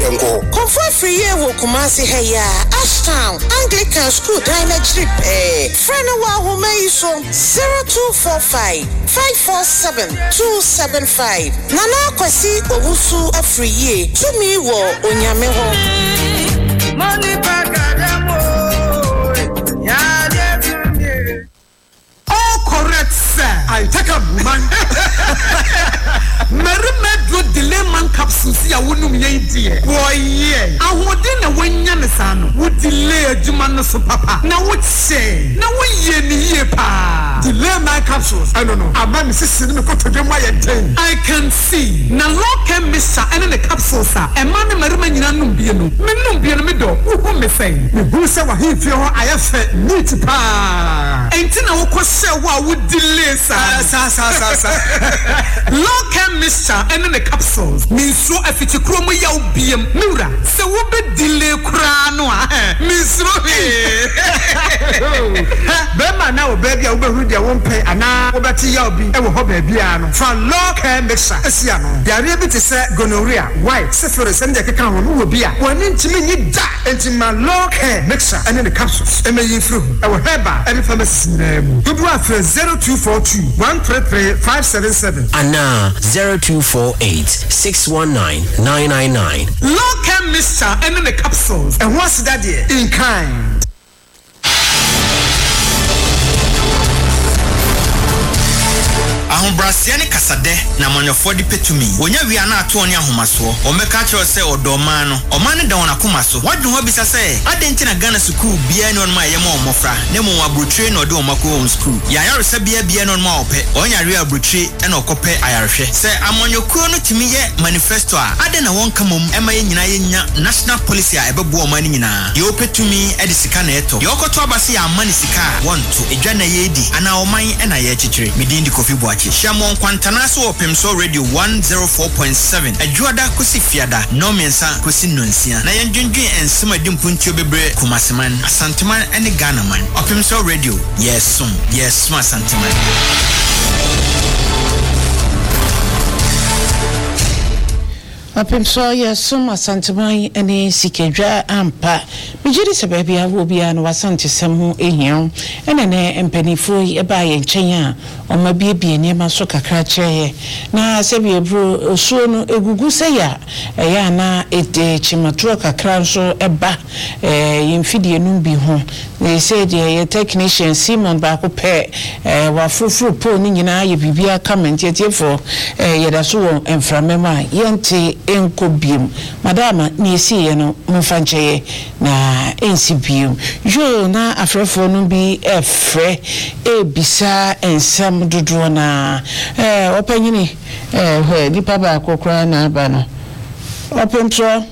enko. Comfort free ye wo Kumasi heya. Ashtown Anglican School Diamond Friend wa home iso 0245 547 275. Nana kwasi owusu afriye to me wo onyame ho. Money back correct sir. I take a man. Merimedro delay man capsules ya wonum yendie. Boy yeah. Ahode na wanya ne sano. Wo delay adwuma no so papa. Na wo che. Na wo ye ni ye pa. Delay man capsules. I don't know. Ama me sisi me ko todwe ma yenten. I can see. Na local mixture ene the capsules a. E ma ne merima nyina num bie no. Me num bie no me do. Wo me say. Me hu se wa hi fie ho ayefe neat pa. Enti na wo ko se wo would delay sa. Local mixture and the capsules. Mean so if it's a chromo yaw biem. Mura. So we be delay crano. Miss Robbie. Bema now baby I will read your one pay and now over to yaw be. I will hope baby ano. From local mixture. Esiano. They are able to say gonorrhea. Why? Syphilis and the can who will be. One inch me da into my local mixture and then the capsules. And may you through. I will have any pharmacy name. Good one for 0242 133 577 and now 0248 619 999. Local mixture and then the capsules. And what's that there? In kind. Brasiani kasade na manyofo di petumi wonya wia na ato oni ahomaso o meka kire se odomano o mane da wona komaso wadwe ho bisa se adenti na Ghana school bia ne on ma yema omofra ne mo abrotre na ode omako on school ya yaresa bia ne on ma ope onya re abrotre na okope ayarhwe se amanyokuro no timi ye manifesto a ade na won kamom ema ye nyina ye nya national policy a ebebo o mane nyina ye opetumi edi sika na eto ye okoto abase ya mane sika wonto edwa na ye di ana o man na ye chichire midindi Kofi Boachi Shamon Kwantanaso Opemso Radio 104.7 Ajuada kusi fiada no mensa kusi nonsia na yendwendwen ensema dimpuntio bebre kumaseman asanteman ene Ghana man Opemso Radio yes asanteman Apemso yesum asanteman ene sikedwa ampa bijiri se baby awo bia no wasante sem ho ehia ene ne empanifo e ba ye nchen a oma biebie niema so kakra kire na se bi ebro osuo no egugu se ya eya na ede chimatro kakra so eba yemfidie no bi ho they say the technician Simon ba ko pe wa frufru po ni nyina ye bibia comment yetiefo ye da so won enframema yente enko biem madama ni esi ye no mfancheye na ensi biem jo na afrefo no bi efre ebisa ensam dodo na opanyini nipa ba kokra na aba no opentro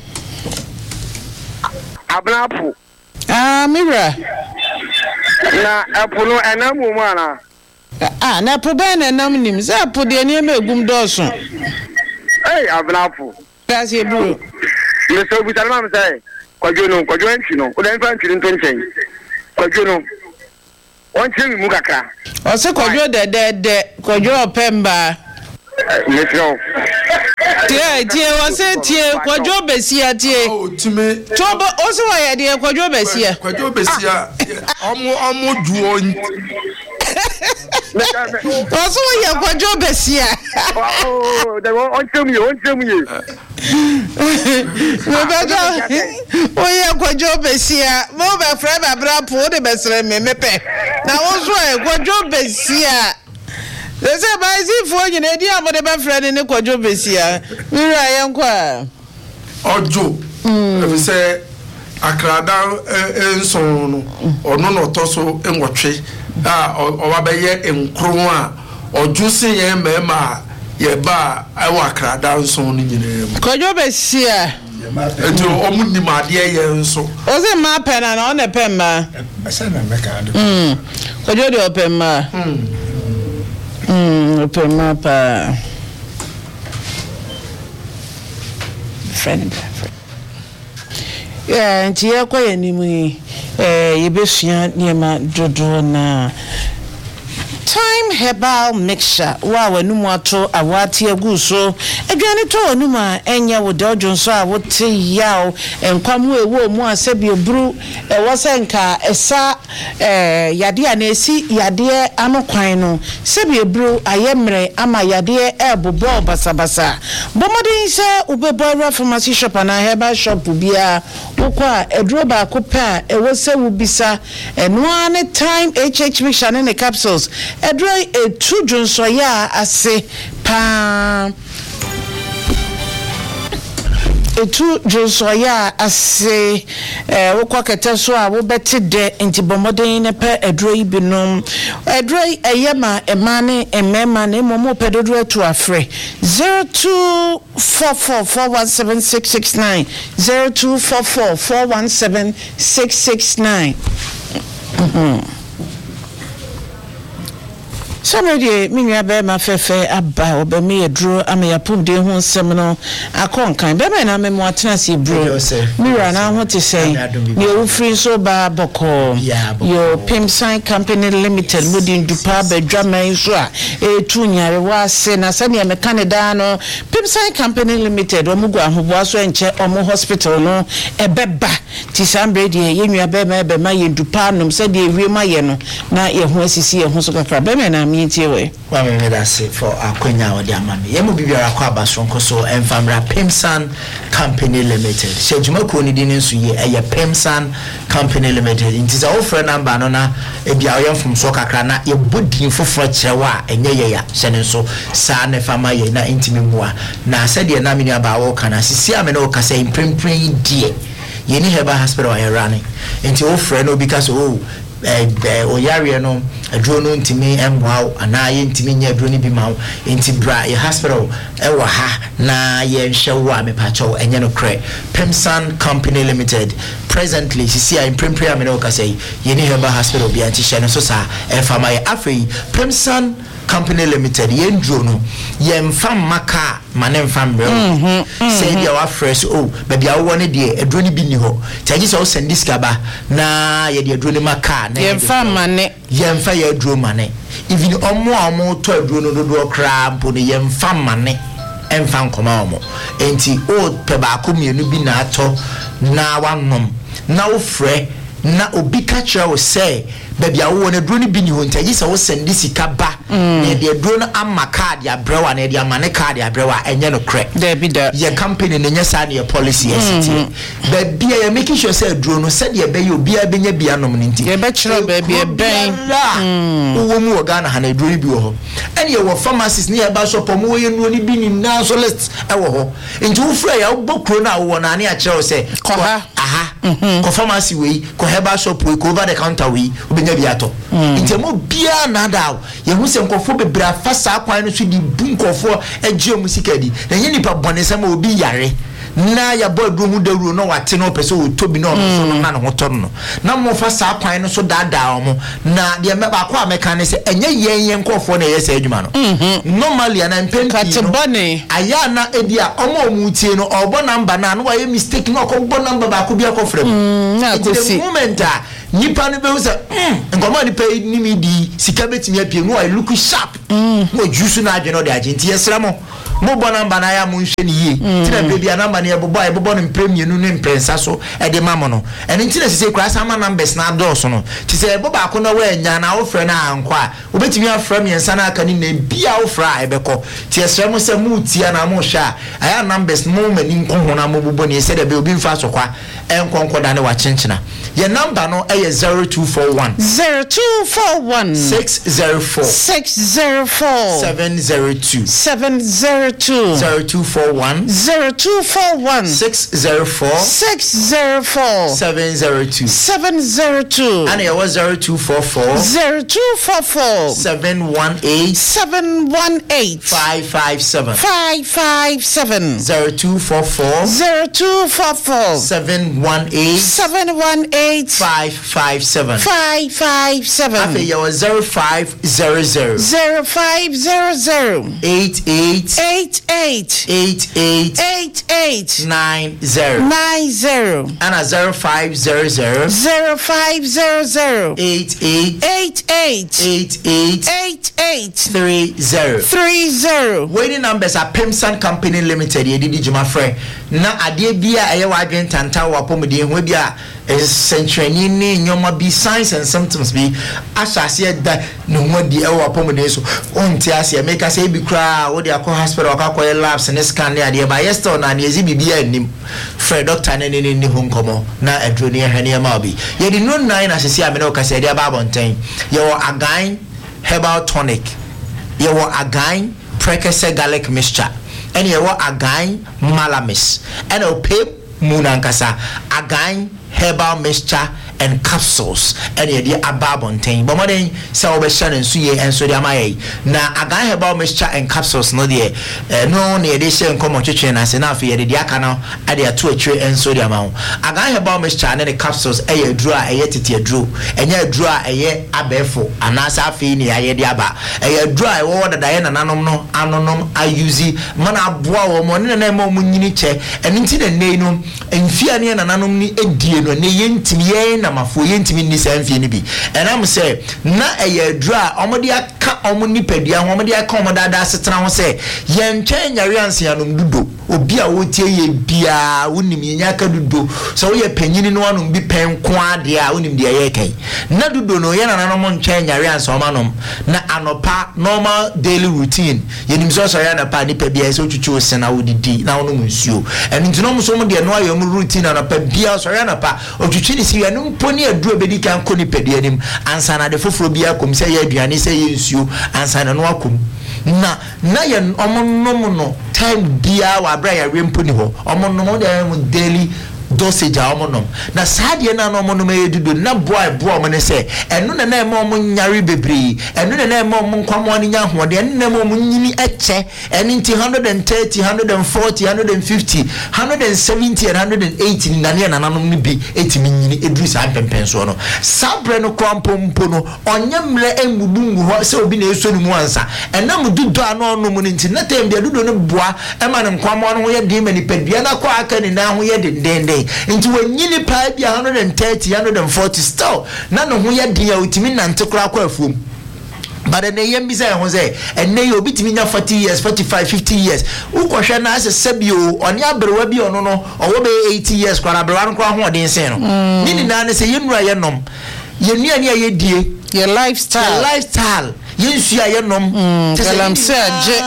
abnapu mira na apuno enamu mana na proben enam nim za apu de ne megum doso abnapu that's your bro me so bi talma me say kwajo antwi no o den fa antwi nto nchen kwajo no won chemi mu kakra o se kwajo de kwajo opemba metro tie o se tie kwajo besia tie time tobo o se wa ye de kwajo besia omo duo Oso ye kwajo besia de won chemi Oye kwajo besia mo be fra babra po de besre mepe na oso ye kwajo besia they say by see for you na dia mo de be fra ne kwajo besia mira ye nkwa ojo e say akrada enson no ono no toso enwotwe owa be ye enkro a ojo se ye mema ye ba awa akrada enson ni nyina kwajo besia eto omunni ma de ye enso o se ma pena na o ne pemma asa na meka do kwajo de opemma opemma pa friend ntia kwa yanimu yebesua niema dodo na Time herbal mixture. Wow, enumato awati aguso. Edwane to enuma enya wo dojo nso a wote yaw enkwamu ewo mu asebi obru wosenka esa yade anesi yade anokwan no sebi ebru ayemre ama yade ebobo basabasa. Bomodin se ubebo pharmacy shop na herbal shop bia wokwa edro ba kopa ewose wubisa eno ane time HH mixture ne capsules edro etu jonso ya ase pa etu jonso ya ase wokwa kete so a wo beti de ntibomodin ne pe edro ibinom edro eyema emane emema ne momo pedodo etu afre 0244417669 0244417669 Somebody minya be ma fefe aba obeme edro ameyapum de ho nsem no akonkan be me na me mo atena si bro mira na ho te say ne ofri so ba boko yo Pimsan Company Limited modin dupa bedwaman so a etu nyare wa se na se ne me Canada no Pimsan Company Limited o mugu ahoboa so enche omo hospital no ebeba ti sambre de yenua be ma ye dupa nom se de ewie ma ye no na ye ho asisi ye ho so kakra be me na we wa me da se for akwenya odi amame yemu bibiara kwa basonko so Enfamra Pimsan Company Limited shejuma ko ni din nso ye eye Pimsan Company Limited intiza offer number no na ebia oyemfum so kakra na ye bodin foforo kirewa enye ye ya hye nso sa ne fama ye na intimi muwa na sede na menu aba wo kana sisi ame na o kasa imprempren die ye ni heba hospital aye running inti offer no because oyare no adro no ntimi emwa ana ye ntimi nya adro ni bi ma enti bra ye hospital ewa ha na ye nhwe a mepacho enye no kre Pimsan Company Limited presently sisi a imprempre amene o say ye ni heba hospital bi anti hye no so sa efama ye afei Pimsan Company Limited ye ndro no ye mfam maka manem fam bro say dia wa fresh baby a wo ne de adro ni bi ni ho taji so send this kaba na ye de adro ni maka na ye mfam mane ye mfa ye adro mane even omo to adro no do kra mpo ne ye mfam mane emfa nkoma omo enti o pe ba ko mienu bi na ato na wanom na wo frɛ na obi ka kira wo say baby a wo ne adro ni bi ni ho ntaji so send this kaba na de adro no amma card ya brewa na de amane card ya brewa enye no kre there be that your company ne nya sa na policy ST baby ya making sure say adro no said ye be obi a benya bia nom ne nti ye be kira baby e ben wo mu oga na ha na adro ni bi wo ho ene ye wo pharmacist ne ye ba shop mo ye no ni bi ni na so list e wo ho nti wo fra ya wo bokro na wo na ne a kira wo say ko ha ko pharmacy we ko heba shop we ko over the counter we obenya bi ato nti mo bia na da ye hu se nkofo bebra fa sa kwan no so di bu nkofo agye musika di na ye nipa bonesem obi yare na ya bodu hu dawru no wate no pese o tobi no so no na ho ton no na mo fa sa kwan no so dada o mo na de me ba kwa meka ne se enye yen nkofo na ye se adwuma no normally na mpempi no aya na edia omo mu tie no obo number na no wa ye mistake no ko bo number ba ko bia ko frem na ko si moment a nipa no be usa ngomo ni pay ni mi di sika betimi apie no I look sharp no juice na adwe no de agenti yesra mo bo number na ya mo nhwe ni ye tina baby number na ye bobo no premium no mpensa so e de mamo no ene tina sese kura sama numbers na do so no ti se bo ba ko na we nya na wo frɛ na ankwa obetimi afrɛ me nsa na aka ni na bia wo frɛ ebekɔ ti esrɛ mo se mu tia na mo hwa aya numbers mo mani nkoho na mo bobo ne se de be obi mfa so kwa enkonko da ne wa chenchena ye number no e 0241 604 702 0241 604 702 and it was 0244 718 557 0244 718 557 after your 0500 88 88 90 and a 0500 30 waiting numbers are Pemsan Company Limited yedi juma frɛ na ade bia ɛyɛ wadwen tanta wa pomede ho bia centrani ne nyoma bi signs and symptoms bi asase da no ho di ɛwɔ pomede so onti ase make say bi kra wo de akɔ hospital akɔ labs ne scan ne ade ba yesterday na ne ezi bibia anim frɛ doctor ne ho nkomo na aduro ne hane ma obi yedi no nine asese amene o kase ade ba bonten yɛwɔ agan herbal tonic yɛwɔ agan Precase garlic mixture and you want again malamis and a pep munankasa again herbal mixture and capsules and you ababontain but more than so be shannon suye and so my na again herbal mixture and capsules no there no near they say come chichen as enough here the canal at their 2 tray and so amount again herbal mixture and the capsules a draw a yet drew and you draw a year abefo and as I feel near a diaba a dry water Diana anom I use mana boa money and more muniniche and into the name and fear near an anomy a dear no yen mafo yentimi ni sanfie ni bi and am say na eye dra omode aka omoni padua omode aka omodada setena ho say yentwen nyare ansianom dudo obi a wotie ye bia wonim yenya aka dudo so ye panyini no anom bi pen ko ade a wonim de ye kai na dudo no ye nananom ntwen nyare ansomanom na anopa normal daily routine yenim so so ya na pa ni pa bia so twuchu sena wodidi na wonom nsuo and ntinom so mo de no ayom routine anopa bia so ya na pa otwuchi ni si no poni aduro bedi kan koni pedianim ansa na de foforo bia kom se ye aduane se ye nsuo ansa na no akom na ye omonnom no time bia wa bra ya remponi ho omonnom de daily dosage a omonom na saade na no omonom edudo na boy mo ne se eno na na mo nyare bebre eno na mo nkwamo ne nya hode eno na mo nyini eche eno 130 140 150 170 and 180 na ne nanom ne bi etimi nyini eduru sa pempenso no sabre no kwampompo no onyemre emudungu ho se obi na eso ni mu ansa ena mududo ano no mu nti na tem bia dudo no boa ema ne nkwamo no ho ye de mani padua na kwa aka ni na ho ye de into when you pay 130 140 still none of who dear with me and to crack afuom but then they be say Jose and nay you beat me 40 years 45 50 years who question as a sebio on your brewery or no or 80 years kwa bra kwa ho den sen no ni na say you know nom ye nua ne ye die your lifestyle yensu aye nom galamse age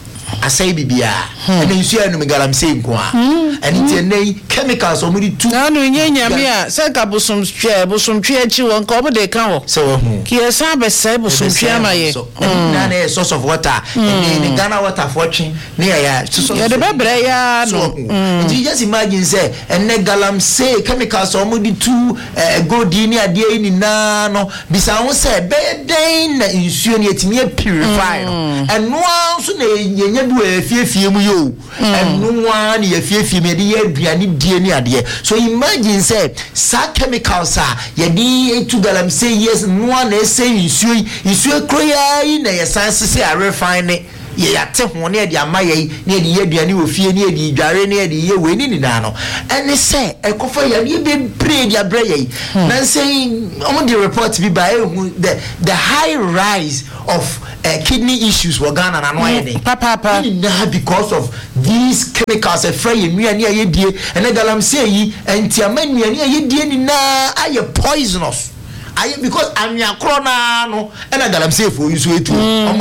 asai bibia and you no galamse nko a and it nay chemicals omudi tu na no nyanyame a se ka bosomtwe achi won ko obode kan ho so ki esa be se bosomtwe amaye na na source of water and Ghana water fortune near ya so ya de bebre ya no you just imagine say and galamse chemicals omudi tu gold ni ade ni na no bisa won say be den na insuo ni etimi purify no and no so na yenye du efie mu yo and no one ye fie me de aduane die ni ade so imagine say sa chemicals are ye di to galamse yes no one say insuo kroya na ye sanse say a refine ye yate ho ne de amaye ne de aduane wo fie ne de dware ne de ye we ni na no and say ekofa ya ye be breed ya breye na say on the report bi by the high rise of kidney issues were Ghana and no papa because of these chemicals a fry nua ne ye die and galamse yi entiama nua ne ye die ni na aye poisonous because I'm your crona no and I got safe for you so it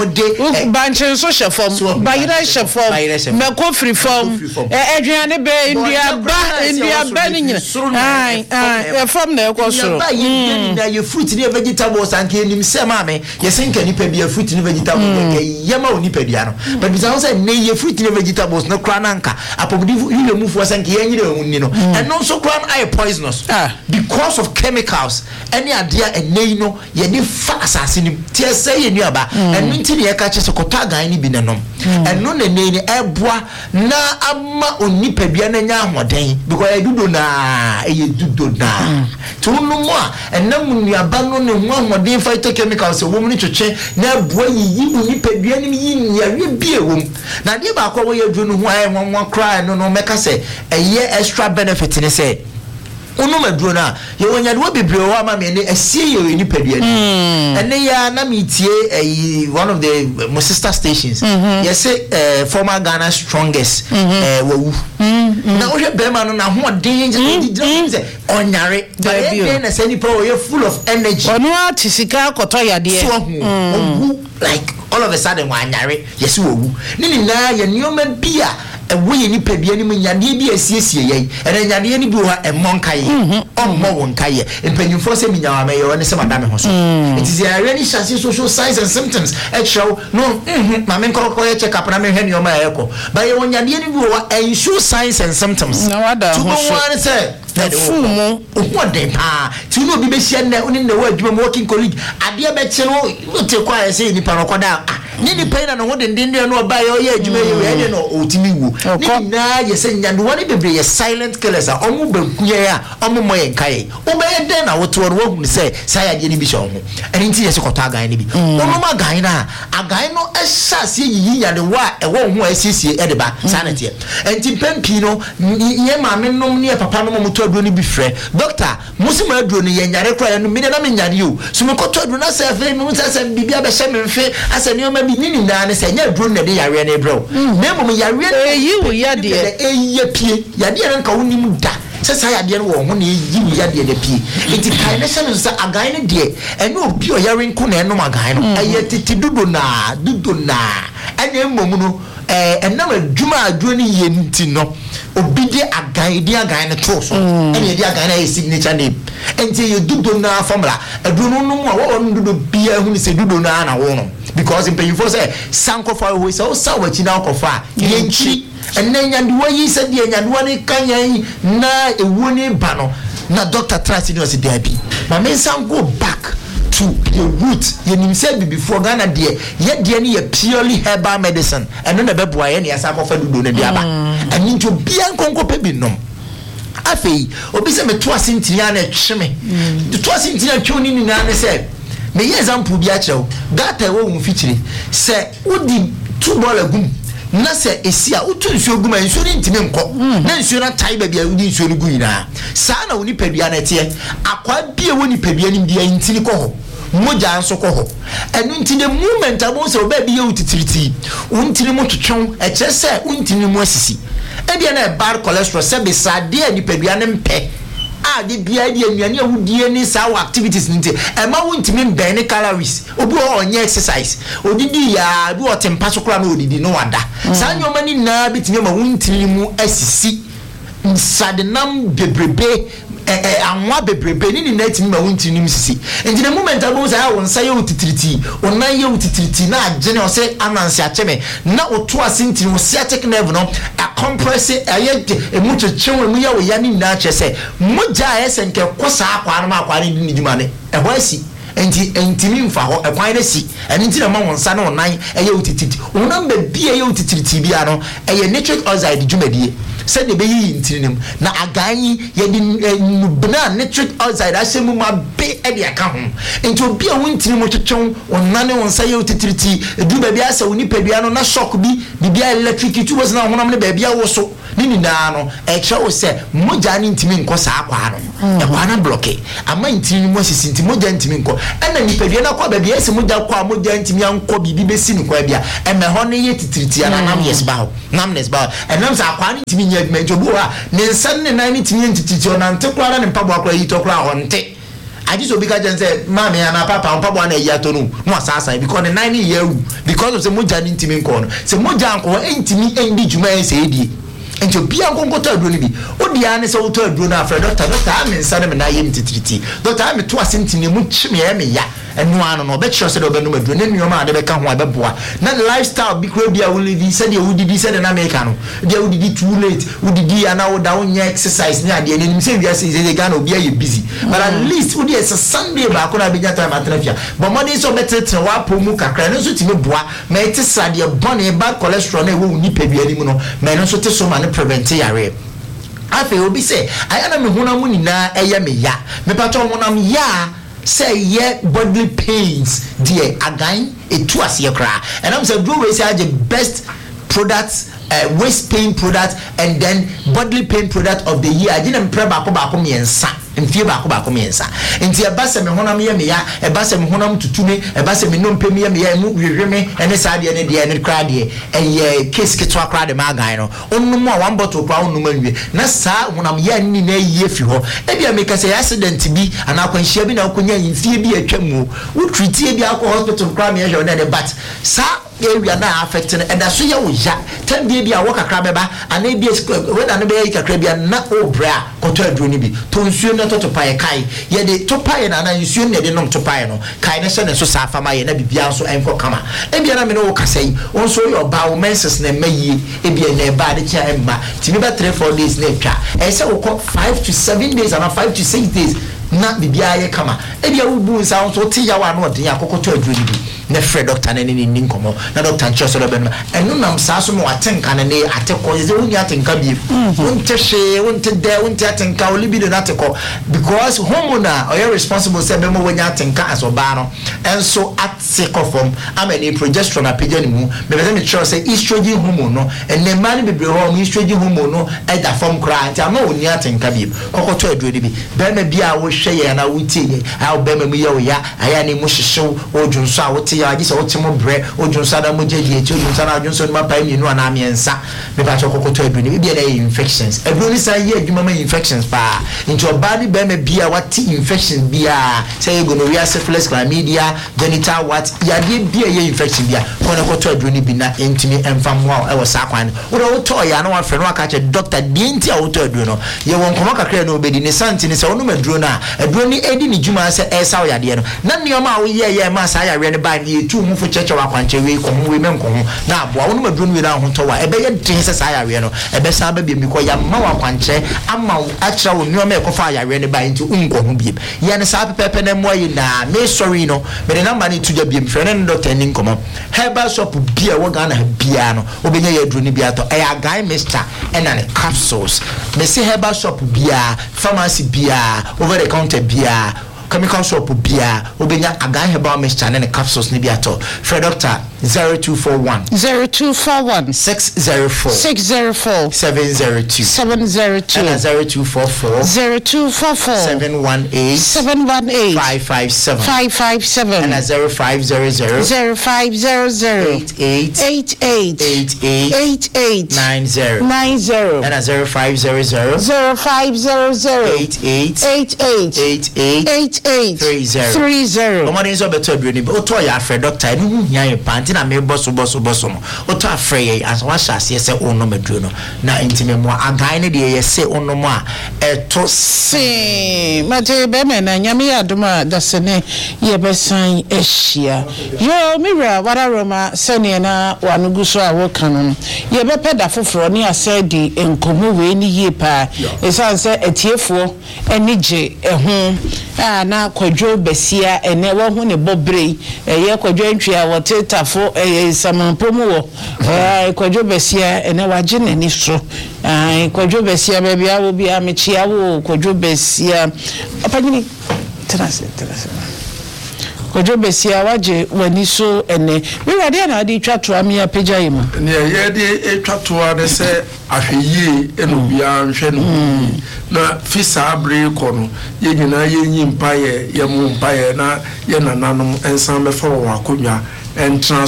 banchen so chefom bayira chefom me ko free form aduane be India ba ni ai from na ko so na your fruit ni vegetables and ke nim se ma me ye senka ni pa bia fruit ni vegetables ye ma oni pa bia no but bisa say na ye fruit ni vegetables no crana nka apobudi you move for senka ye nyire hu ni no and no so crana I poisonous because of chemicals any bia enei no ye de fa asase nim tie say ye nuaba enu nti ne ye ka che sokoto agan ni bi nenom enu ne nei ne eboa na ama onipa bia na nya ahoden because edudo na dudo na to no mo a enam nuaba no ne ho ahoden phytochemicals wo mu ni twetwe na eboa yi onipa bia ni yi yawe bia wo na de ba kwa wo ye dru no ho ai won cry no meka say eye extra benefit ne say onu maduro na ye wonya de wo bebre wo ama me ne asie ye ni padua ni ene ya na metie one of the my sister stations yes former Ghana strongest wawu na wo hwe bema no na ho den je onyare be na say ni pro ye full of energy onu atisika koto yade like all of a sudden wanyare yes wowu ni na ye nioma bia we ni pebia ni nyade bi asiesie yei ene nyade ni bi ho emonkaye ommo wonkaye empanyimfo se minyawa me yo ne se madame ho so it is a really social signs and symptoms e show no ma men ko ye check up na me hwe ni o ma eko ba ye nyade ni bi ho ensure signs and symptoms na wada ho so say fumo o den pa ti no bi be hia na oni na wa adwuma working colleague ade be che no te kwa ye se ni pa no koda ni pain na no den no ba ye adwuma ye no otimi wu ni na ye se nyando wani bebre ye silent killers a omu bankuye a omu moye nkaye o be den na woto wo hu se saya de ni bi hwo eni nti ye se kota agan ni bi ono ma agan na agan no ehya se yiyi nyade wa e wo hu asiesie e de ba sanete enti pempi no ye ma me nom ne papa no mo to aduro ni bi frɛ doctor musima aduro ni ye nyare kra no me na me nyare o so me koto aduro na se fe me se bibia be hye me mfe ase ne o ma bi ni na ne se nya aduro na de yare na ebro na mo yare yiwu yade eye pie yade na nka wonim da se sa yade no wo ho na yiwu yade de pie enti kai na se no sa agan ne de ene obi o yare nko na eno agan no eye titi dudo na ene mmom no enam adwuma aduro ni ye nti no obi de agan ne to so ene de agan na ye signature name enti ye dudo na formula aduro no mu a wo dudo bia hu ni se dudo na wo no because in pay for say sankofa we say o sa wachi na kofa ye nchi ene nyanduwa yi se de nyanduwa ni kanyan na ewu ni ba no na doctor trust ni o se dey bi ma me san go back to the root ye nim say before Ghana de ye de ni ye purely herbal medicine eno na beboa ye ne asa kofa dudo na de aba ani nto bia nkonko pe bi nom afei obi se me to asintiri na tweme to asintiri atwoni ni na ne say me ye example bi a chew gata wo mfichire se udi tubol agum na se esia utu nsuo guma nsuo ni ntime nko na nsuo na tai ba bia udi nsuo ni gu nyina saa na oni padua na tie akwa bia woni padua ni bia ntini ko ho moja anso ko ho enu ntine movement abo se oba bia utitiriti untini mo twetwon e kire se untini mo asisi e bia na bad cholesterol se be sade ani padua ne mpe de bia de anuane ahudie ni saw activities nti e ma wontimi ben calories obi onye exercise odidi ya bi otempa so kra na odidi no wada sa nyoma ni na bitimi ma wontimi mu asisi nsadenam bebrebe anwa bebrebe ni na timi ma wontimi mu sisi nti na moment abo sa won sa ye utitiriti onan ye utitiriti na agene o se anansi acheme na oto asinti o sciatic nerve no compress aye emucho chenwe mu ya we ya ni na chese moja esenke kosa akwa no akwa ni djuma ne e ho asi enti mfa ho e kwan na si eni nti na ma wonsa na onan eye utititi onan be bia ye utitiriti bia no eye nitric oxide djumadie se de be yi ntinim na aganyi ye di nubna nitric oxide asemu ma be e de aka ho enti obi a wontinim twetwon onane wonsa ye utitiriti du ba bia asa oni padua no na shock bi bia electric tu was na honam ne ba bia wo so ni na no e che wo se moja ni ntimi nkosa akwa no e kwa na block ama ntimi mo sisi ntimi moja ntimi nko ena ni padua na kwa ba bia ese moja kwa moja ntimi anko bibi be si ni kwa bia e me ho ne ye titiriti ana nam yes ba ho namnes ba enam sa akwa ni ntimi nya adwuma a ne nsan ne nan ni ntimi ntititi ona nte kwa na ne mpabo akwa yi to kwa ho nte ajiso bika jense mama ya na papa mpabo na yi atonu no asasa because the 9 year because of the moja ni ntimi nko no se moja anko ntimi endi djuma ese edi enti obi anko to aduro ni bi odi ane se to aduro na afre doctor amen sane me na yem titiriti doctor ame to asentini mu chime ya me ya eno ano no be kire se de obenu maduro ne nneoma ade be ka ho abeboa na lifestyle bi kura bia wo live se de wudidi se de na America no de wudidi too late wudidi ana wo da wonya exercise ni ade ni se bia se Ghana obi aye busy but at least wudi is Sunday ba ko na be nya time atrafia but money so betetre wa pomu kakra no so timi boa ma eti sade bone bad cholesterol na wo nipa bia ni mu no ma no so te so ma ne prevent yare afi obi say ayana me honam ni na eye me ya me pato honam ya say ye bodily pains dear again etu ase kra and I'm say do we say the best products waist pain product and then bodily pain product of the year agina mpre ba ko miensa mfie ba ko miensa enti eba se me honam ye me ya eba se me honam tutume eba se me nompe me ya mu hwehweme ene sa de ne de ne kra de eye case ketwa kra de magan no onum a one bottle kwa onum anwie na sa honam ya ni na ye fi ho e bia me ka se accident bi ana kwanhia bi na okonya mfie bi atwamu wo treat bi akọ hospital kra me ye hwe na but sa area na affect no and so ya wo ya tem bi a wo kakra beba ana bi we na ne be kakra bi na obra koto aduro ni bi to nsuo no to pae kai ye de to pae na na nsuo ne de nom to pae no kai ne se ne so sa fama ye na bibia so enko kama e bia na me no wo kasai on so yo ba wo menses na mayi e bia na ba de kia emma timi ba 3-4 days na twa e se wo 5 to 7 days and 5 to 6 days na bibia ye kama e bia wo bu nsa so ti ya wa no de akokoto aduro ni bi na fre doctor na ni nkomo na doctor ncho so do ben enu nam sa so mo atenka na ne ateko ze woni atenka bi wonte hwe wonte de wonte atenka o libido na ateko because hormone are you responsible say be mo wonya atenka asoba no enso ateko from amani progesterone apagya ni mu me be me sure say estrogen hormone no enne man bebre ho estrogen hormone no e da form kra anti ama woni atenka bi kokoto aduro bi be na bia wo hwe ye na wutie ye a be me mu ye o ya aya ni mu hyehyew odwunso a wotie ya gise otimo bre odwunso da mo jeje eti odwunso na odwunso ni mapa mi nu ana amiensa me ba chokokoto aduro ni bia na infections aduro ni say ye adwuma ma infections pa into body be me bia wati infections bia say gonorrhea syphilis chlamydia genital what ya bia ye infection bia kono koto aduro ni bi na entimi emfam wa e wo sa kwan wo to ya na wa fre no aka che doctor di enti a wo to aduro no ye won kono kakra na obedi ni santi ni se wonu maduro na aduro ni edi ni juma se e sa wo yade no na nioma wo ye ma sa ya re ne ba ni etu mu fu cheche wa kwanche we ko mu we menko na aboa wonu maduro ni we na ho to wa e be ye tin se sa ya re no e be sa ba bi mi ko ya ma wa kwanche ama wo akira wo nioma e ko fa ya re ne ba enti unko ho bi ye ne sa pepe na mo yi na me sorry no me de number ni tuja bi mfre ne doctor ni nkomo herbal shop bia wo ga na bia no obenya ye aduro ni bia to e ya guy mixture and an capsules me say herbal shop bia pharmacy bia over the counter bia chemical shop bia obenya agan herbal mixture and capsules ni bia to Fred Doctor 0241 604 702 and 0244 718 557 and 0500 88 90 and 0500 88 30 Omani so beto aduro ni oto ya Fred Doctor ni hu hia ye panti na me boso no oto afre ye as wa hyase se ono maduro no na intime mo agan ne de ye se ono mo a eto se mate be me na nyame ya doma dasene ye besan ehia yo mira wara roma sene na wanuguso a wo kan ye be peda foforo ni ase di enkomo we ni ye pa esan se etiefo enije ehu na kwadwo besia ene wo hu ne bobre ye kwadwo ntwia wo tetafo samanpomu wo kwadwo besia ene waje nani so kwadwo besia ba bia wo bia mechia wo kwadwo besia apagini trase kwadwo besia waje wani so ene we rade na ade twato amia pagya yima ne ye de twato ade se ahweye eno bia nhwe no na fisa abre kono ye nyina ye nyimpa ye mu mpa ye na ye nananom ensan befa wo akonwa entra